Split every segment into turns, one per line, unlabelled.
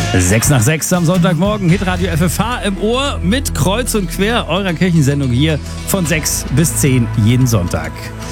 6 nach 6 am Sonntagmorgen, Hitradio FFH im Ohr mit Kreuz und Quer, eurer Kirchensendung hier von 6 bis 10 jeden Sonntag.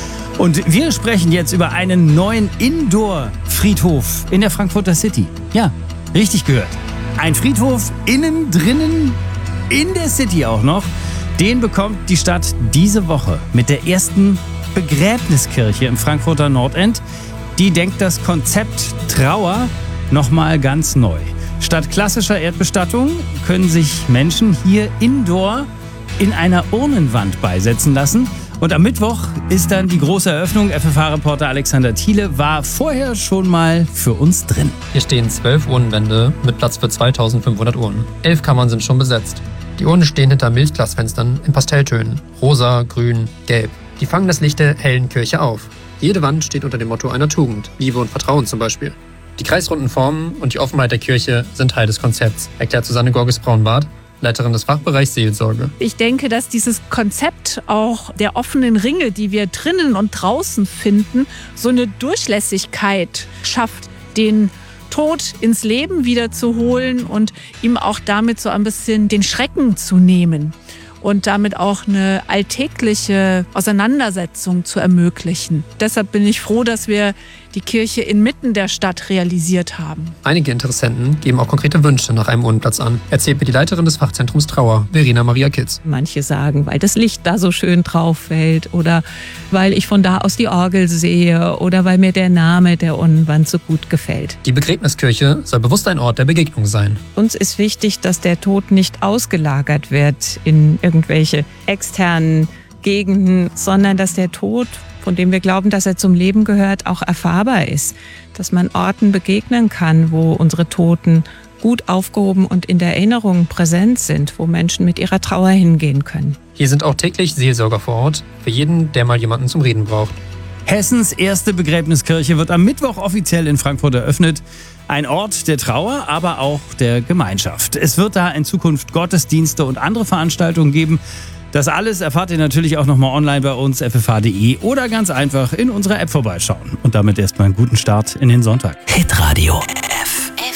Und wir sprechen jetzt über einen neuen Indoor-Friedhof in der Frankfurter City. Ja, richtig gehört. Ein Friedhof innen, drinnen, in der City auch noch. Den bekommt die Stadt diese Woche mit der ersten Begräbniskirche im Frankfurter Nordend. Die denkt das Konzept Trauer nochmal ganz neu. Statt klassischer Erdbestattung können sich Menschen hier indoor in einer Urnenwand beisetzen lassen. Und am Mittwoch ist dann die große Eröffnung. FFH-Reporter Alexander Thiele war vorher schon mal für uns drin.
Hier stehen 12 Urnenwände mit Platz für 2500 Urnen. 11 Kammern sind schon besetzt. Die Urnen stehen hinter Milchglasfenstern in Pastelltönen. Rosa, grün, gelb. Die fangen das Licht der hellen Kirche auf. Jede Wand steht unter dem Motto einer Tugend. Liebe und Vertrauen zum Beispiel. Die kreisrunden Formen und die Offenheit der Kirche sind Teil des Konzepts, erklärt Susanne Gorges-Braunbart, Leiterin des Fachbereichs Seelsorge.
Ich denke, dass dieses Konzept auch der offenen Ringe, die wir drinnen und draußen finden, so eine Durchlässigkeit schafft, den Tod ins Leben wieder zu holen und ihm auch damit so ein bisschen den Schrecken zu nehmen und damit auch eine alltägliche Auseinandersetzung zu ermöglichen. Deshalb bin ich froh, dass wir die Kirche inmitten der Stadt realisiert haben.
Einige Interessenten geben auch konkrete Wünsche nach einem Urnenplatz an, erzählt mir die Leiterin des Fachzentrums Trauer, Verena Maria Kitz.
Manche sagen, weil das Licht da so schön drauf fällt oder weil ich von da aus die Orgel sehe oder weil mir der Name der Urnenwand so gut gefällt.
Die Begräbniskirche soll bewusst ein Ort der Begegnung sein.
Uns ist wichtig, dass der Tod nicht ausgelagert wird in irgendwelche externen Gegenden, sondern dass der Tod, von dem wir glauben, dass er zum Leben gehört, auch erfahrbar ist. Dass man Orten begegnen kann, wo unsere Toten gut aufgehoben und in der Erinnerung präsent sind, wo Menschen mit ihrer Trauer hingehen können.
Hier sind auch täglich Seelsorger vor Ort, für jeden, der mal jemanden zum Reden braucht.
Hessens erste Begräbniskirche wird am Mittwoch offiziell in Frankfurt eröffnet. Ein Ort der Trauer, aber auch der Gemeinschaft. Es wird da in Zukunft Gottesdienste und andere Veranstaltungen geben. Das alles erfahrt ihr natürlich auch nochmal online bei uns, ffh.de, oder ganz einfach in unserer App vorbeischauen. Und damit erstmal einen guten Start in den Sonntag.
Hitradio